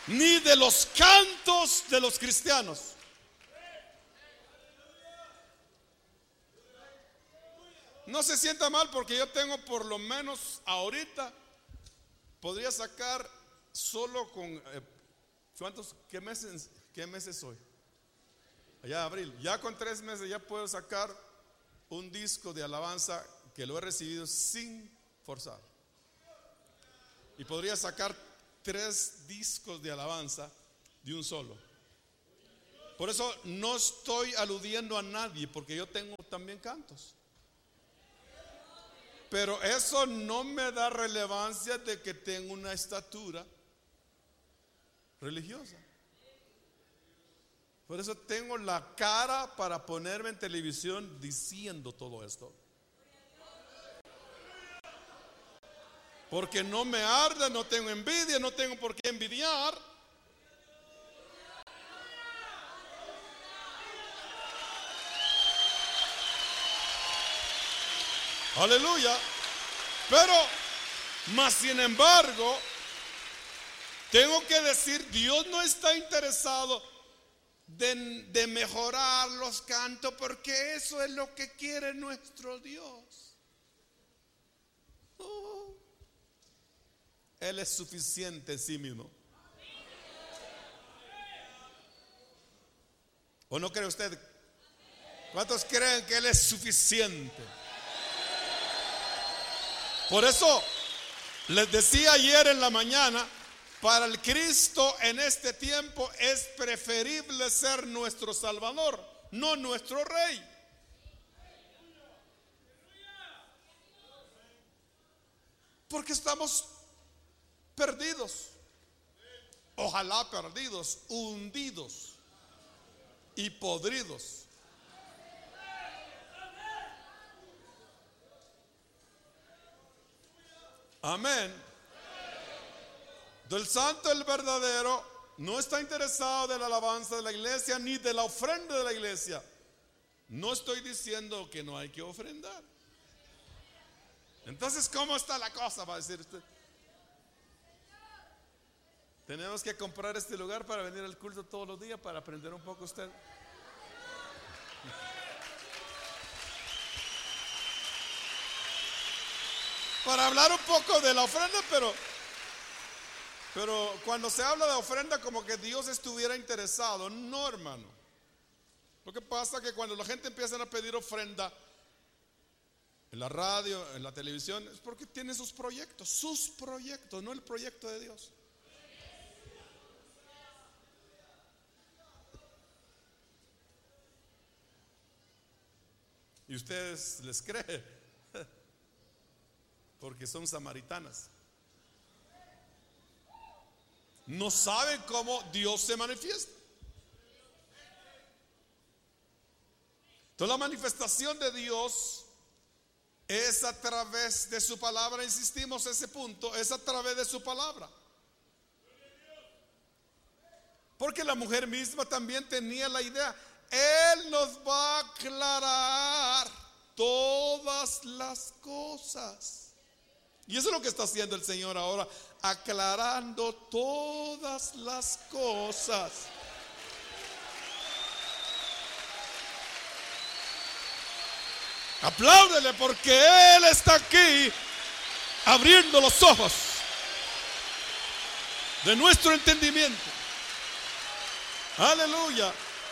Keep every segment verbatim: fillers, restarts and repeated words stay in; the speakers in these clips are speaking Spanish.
ni de los cantos de los cristianos. No se sienta mal porque yo tengo por lo menos ahorita, podría sacar solo con, eh, ¿cuántos? ¿Qué meses, qué meses hoy? Allá abril. Ya con tres meses ya puedo sacar un disco de alabanza que lo he recibido sin forzar. Y podría sacar tres discos de alabanza de un solo. Por eso no estoy aludiendo a nadie, porque yo tengo también cantos. Pero eso no me da relevancia de que tengo una estatura religiosa. Por eso tengo la cara para ponerme en televisión diciendo todo esto. Porque no me arde, no tengo envidia, no tengo por qué envidiar. Aleluya. Pero, más sin embargo, tengo que decir, Dios no está interesado de, de mejorar los cantos, porque eso es lo que quiere nuestro Dios. Oh, Él es suficiente en sí mismo. ¿O no cree usted? ¿Cuántos creen que Él es suficiente? Por eso les decía ayer en la mañana, para el Cristo en este tiempo es preferible ser nuestro Salvador, no nuestro Rey. Porque estamos perdidos, ojalá perdidos, hundidos y podridos. Amén. Del santo, el verdadero, no está interesado de la alabanza de la iglesia ni de la ofrenda de la iglesia. No estoy diciendo que no hay que ofrendar. Entonces, ¿cómo está la cosa? Va a decir usted. Tenemos que comprar este lugar para venir al culto todos los días, para aprender un poco usted. Para hablar un poco de la ofrenda, pero Pero cuando se habla de ofrenda, como que Dios estuviera interesado. No, hermano. Lo que pasa es que cuando la gente empieza a pedir ofrenda en la radio, en la televisión, es porque tiene sus proyectos, sus proyectos, no el proyecto de Dios. Y ustedes les creen, porque son samaritanas. No saben cómo Dios se manifiesta. Entonces la manifestación de Dios es a través de su palabra. Insistimos en ese punto, es a través de su palabra. Porque la mujer misma también tenía la idea, Él nos va a aclarar todas las cosas. Y eso es lo que está haciendo el Señor ahora, aclarando todas las cosas. Apláudele, porque Él está aquí abriendo los ojos de nuestro entendimiento. Aleluya.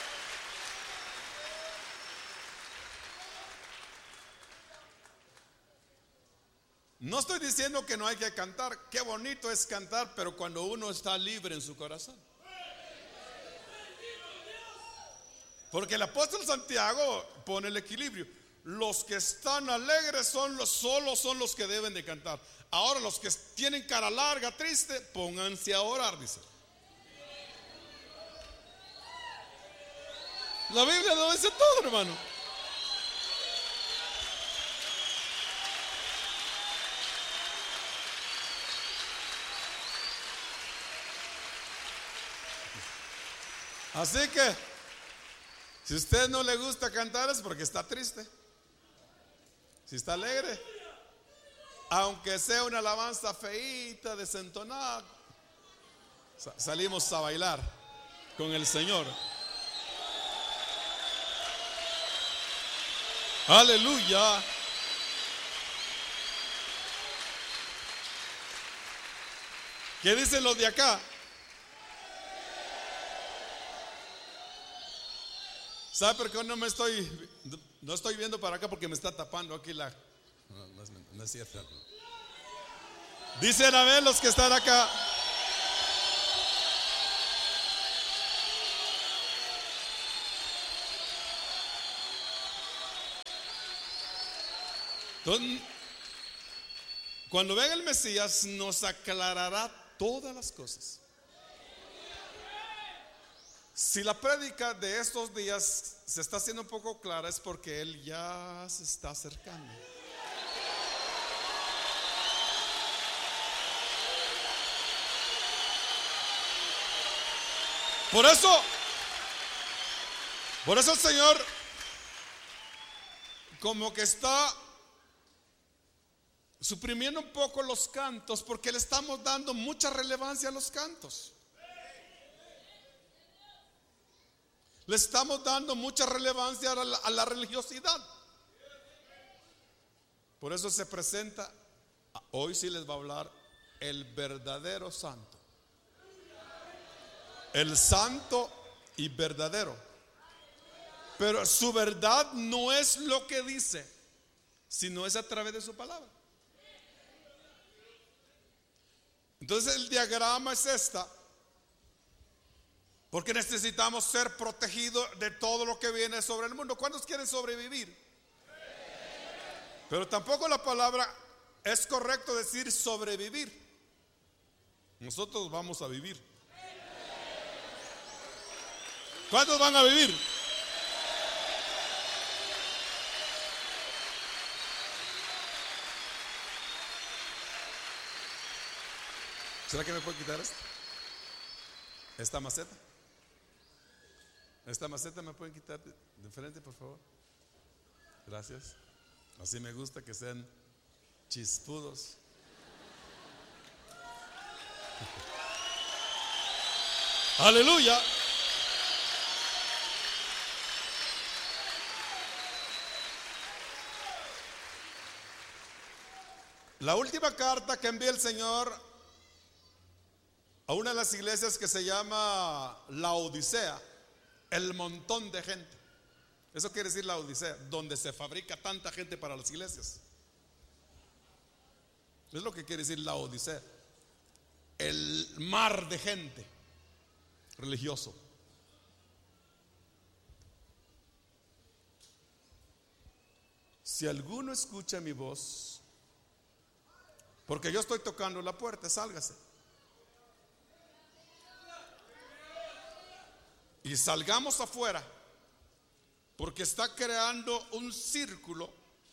No estoy diciendo que no hay que cantar. Qué bonito es cantar, pero cuando uno está libre en su corazón. Porque el apóstol Santiago pone el equilibrio. Los que están alegres son los solos son los que deben de cantar. Ahora los que tienen cara larga, triste, pónganse a orar, dice. La Biblia lo dice todo, hermano. Así que, si a usted no le gusta cantar es porque está triste. Si está alegre, aunque sea una alabanza feíta, desentonada, Sa- salimos a bailar con el Señor. Aleluya. ¿Qué dicen los de acá? ¿Sabe por qué no me estoy, no estoy viendo para acá? Porque me está tapando aquí la... No, no es, no es cierto. Dicen a ver los que están acá. Entonces, cuando venga el Mesías nos aclarará todas las cosas. Si la prédica de estos días se está haciendo un poco clara, es porque Él ya se está acercando. Por eso, por eso el Señor como que está suprimiendo un poco los cantos, porque le estamos dando mucha relevancia a los cantos. Le estamos dando mucha relevancia a la, a la religiosidad. Por eso se presenta, hoy sí les va a hablar el verdadero santo. El santo y verdadero. Pero su verdad no es lo que dice, sino es a través de su palabra. Entonces el diagrama es esta. Porque necesitamos ser protegidos de todo lo que viene sobre el mundo. ¿Cuántos quieren sobrevivir? Pero tampoco la palabra es correcto decir sobrevivir. Nosotros vamos a vivir. ¿Cuántos van a vivir? ¿Será que me puede quitar esto? Esta maceta. Esta maceta me pueden quitar de, de frente, por favor. Gracias. Así me gusta que sean chispudos. Aleluya. La última carta que envía el Señor a una de las iglesias que se llama la Odisea, el montón de gente. Eso quiere decir la Odisea, donde se fabrica tanta gente para las iglesias. Es lo que quiere decir la Odisea. El mar de gente religioso. Si alguno escucha mi voz, porque yo estoy tocando la puerta, sálgase. Y salgamos afuera, porque está creando un círculo.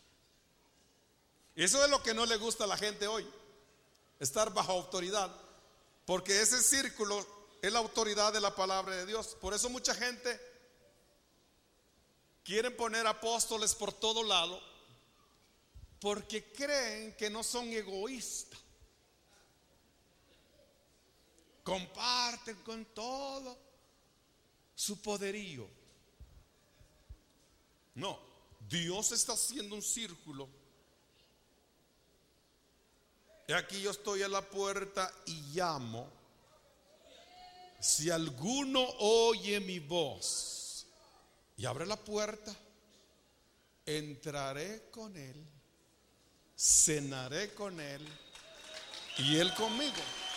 Y eso es lo que no le gusta a la gente hoy, estar bajo autoridad, porque ese círculo es la autoridad de la palabra de Dios. Por eso mucha gente quiere poner apóstoles por todo lado, porque creen que no son egoístas. Comparten con todo su poderío. No, Dios está haciendo un círculo. Y aquí yo estoy a la puerta y llamo. Si alguno oye mi voz y abre la puerta, entraré con él, cenaré con él y él conmigo.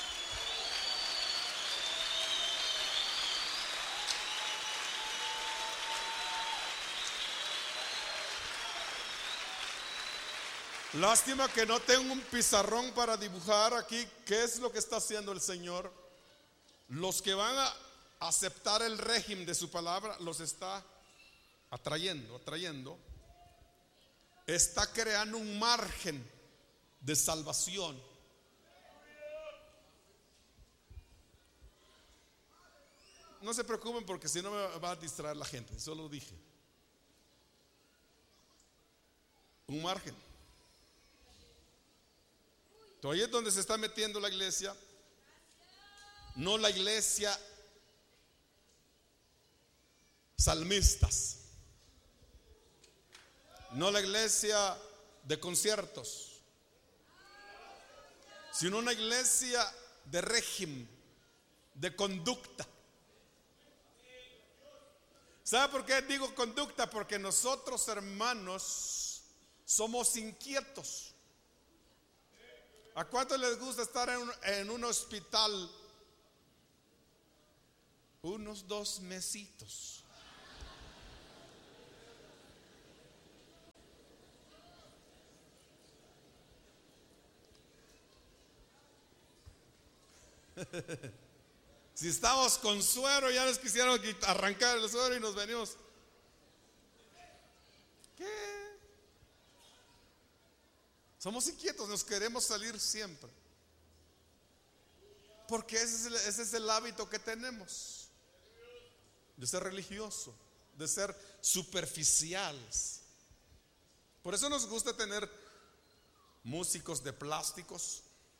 Lástima que no tengo un pizarrón para dibujar aquí qué es lo que está haciendo el Señor. Los que van a aceptar el régimen de su palabra los está atrayendo, atrayendo. Está creando un margen de salvación. No se preocupen porque si no me va a distraer la gente, solo dije. Un margen. Ahí es donde se está metiendo la iglesia. no la iglesia salmistas, no la iglesia de conciertos, sino una iglesia de régimen, de conducta. ¿Sabe por qué digo conducta? Porque nosotros, hermanos, somos inquietos. ¿A cuántos les gusta estar en un, en un hospital unos dos mesitos? Si estamos con suero, ya nos quisieron arrancar el suero y nos venimos. ¿Qué? Somos inquietos, nos queremos salir siempre. Porque ese es el, ese es el hábito que tenemos, de ser religioso, de ser superficiales. Por eso nos gusta tener músicos de plásticos.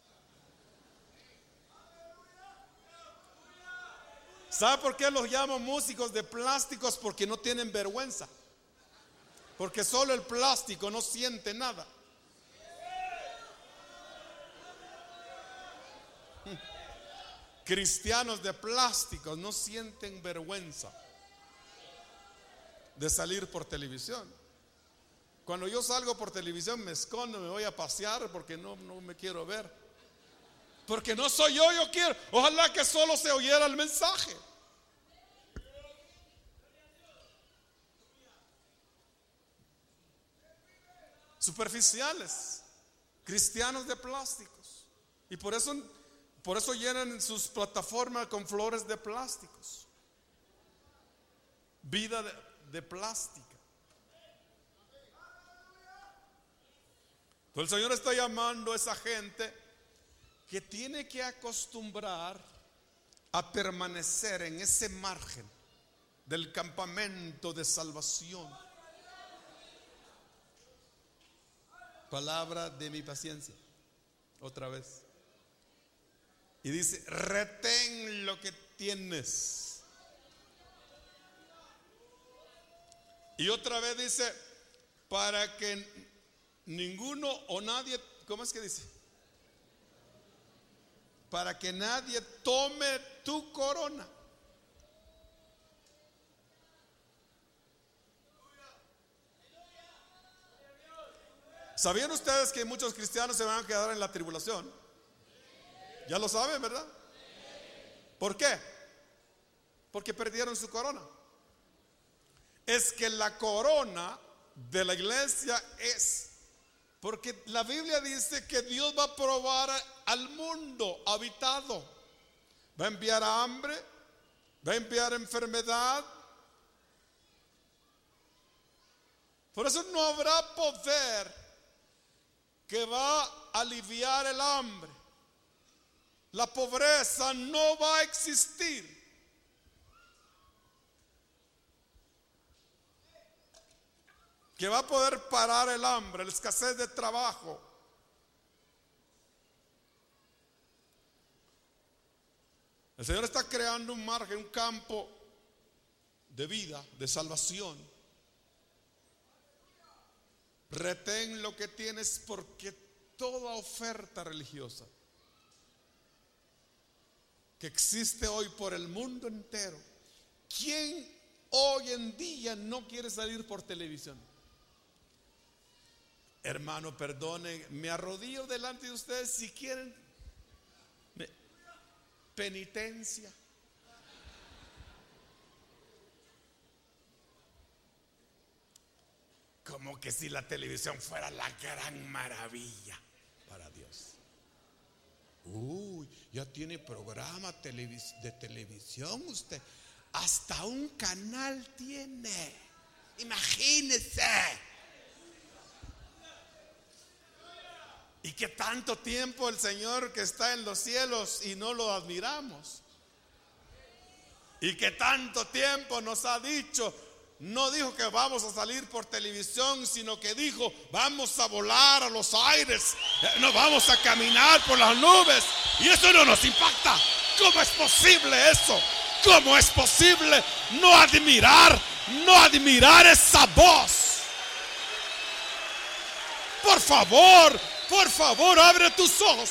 ¿Sabe por qué los llamo músicos de plásticos? Porque no tienen vergüenza. Porque solo el plástico no siente nada. Cristianos de plásticos no sienten vergüenza de salir por televisión. Cuando yo salgo por televisión me escondo, me voy a pasear porque no, no me quiero ver. Porque no soy yo, yo quiero. Ojalá que solo se oyera el mensaje. Superficiales, cristianos de plásticos. Y por eso, por eso llenan sus plataformas con flores de plásticos. Vida de, de plástica. Entonces el Señor está llamando a esa gente que tiene que acostumbrar a permanecer en ese margen del campamento de salvación. Palabra de mi paciencia, otra vez. Y dice: retén lo que tienes. Y otra vez dice: para que ninguno o nadie, ¿cómo es que dice? Para que nadie tome tu corona. ¿Sabían ustedes que muchos cristianos se van a quedar en la tribulación? Ya lo saben, ¿verdad? ¿Por qué? Porque perdieron su corona. Es que la corona de la iglesia es, porque la Biblia dice que Dios va a probar al mundo habitado. Va a enviar hambre, va a enviar enfermedad. Por eso no habrá poder que va a aliviar el hambre. La pobreza no va a existir. Que va a poder parar el hambre, la escasez de trabajo. El Señor está creando un margen, un campo de vida, de salvación. Retén lo que tienes, porque toda oferta religiosa que existe hoy por el mundo entero, ¿quién hoy en día no quiere salir por televisión? Hermano, perdone, me arrodillo delante de ustedes si quieren penitencia. Como que si la televisión fuera la gran maravilla para Dios. Uy, ya tiene programa televis- de televisión usted. Hasta un canal tiene. Imagínese. Y que tanto tiempo el Señor que está en los cielos y no lo admiramos. Y que tanto tiempo nos ha dicho. No dijo que vamos a salir por televisión, sino que dijo: vamos a volar a los aires, nos vamos a caminar por las nubes. Y eso no nos impacta. ¿Cómo es posible eso? ¿Cómo es posible no admirar, no admirar esa voz? Por favor, por favor, abre tus ojos.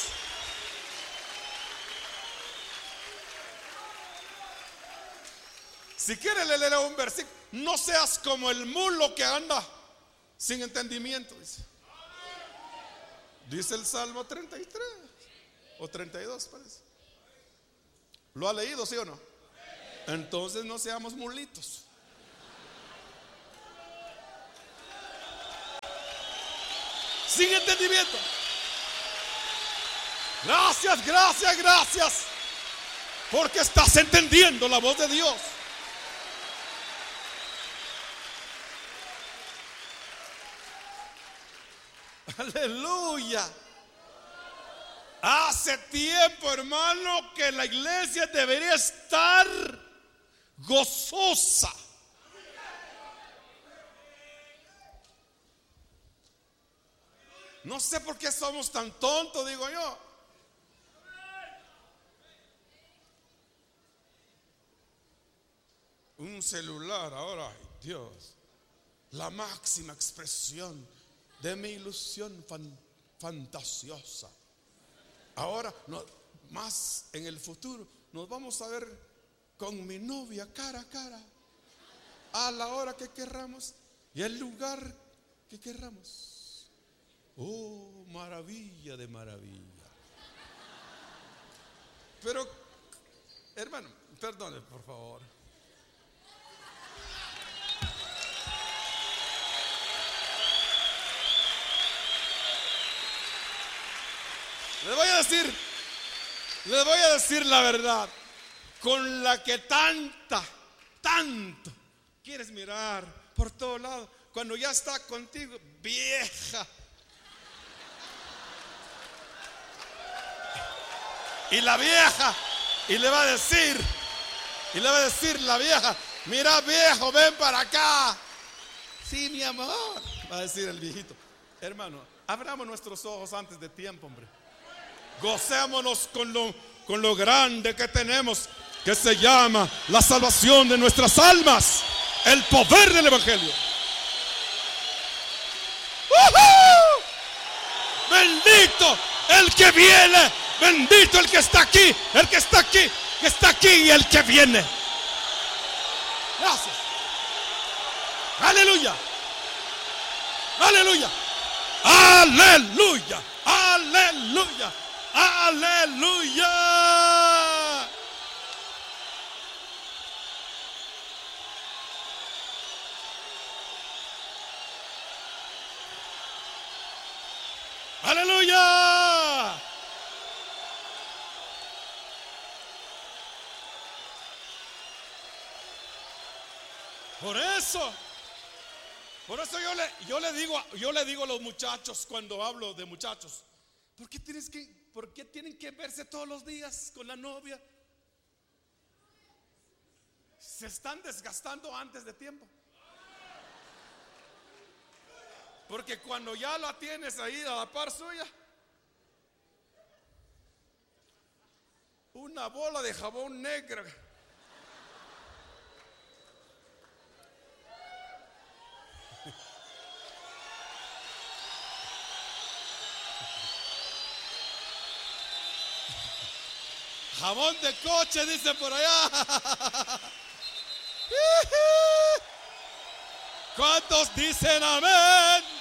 Si quieres leer un versículo, no seas como el mulo que anda sin entendimiento, dice. Dice el Salmo treinta y tres o treinta y dos, parece. ¿Lo ha leído, sí o no? Entonces no seamos mulitos. Sin entendimiento. Gracias, gracias, gracias. Porque estás entendiendo la voz de Dios. Aleluya. Hace tiempo, hermano, que la iglesia debería estar gozosa. No sé por qué somos tan tontos, digo yo. Un celular ahora, ay, Dios, la máxima expresión de mi ilusión fan, fantasiosa. Ahora, no, más en el futuro, nos vamos a ver con mi novia cara a cara, a la hora que querramos y el lugar que querramos. Oh, maravilla de maravilla. Pero, hermano, perdone por favor. Le voy a decir, le voy a decir la verdad, con la que tanta, tanto quieres mirar por todos lados, cuando ya está contigo, vieja. Y la vieja, y le va a decir, y le va a decir la vieja, mira viejo, ven para acá. Sí, mi amor, va a decir el viejito. Hermano, abramos nuestros ojos antes de tiempo, hombre. Gocémonos con lo, con lo grande que tenemos, que se llama la salvación de nuestras almas, el poder del evangelio. ¡Uh-huh! Bendito el que viene, bendito el que está aquí, el que está aquí, que está aquí y el que viene. Gracias. Aleluya. Aleluya. Aleluya. Aleluya. Aleluya. Aleluya. Por eso, por eso yo le, yo le digo, yo le digo a los muchachos cuando hablo de muchachos, ¿por qué tienes que, por qué tienen que verse todos los días con la novia? Se están desgastando antes de tiempo. Porque cuando ya la tienes ahí a la par suya, una bola de jabón negra. Jabón de coche, dice por allá. ¿Cuántos dicen amén?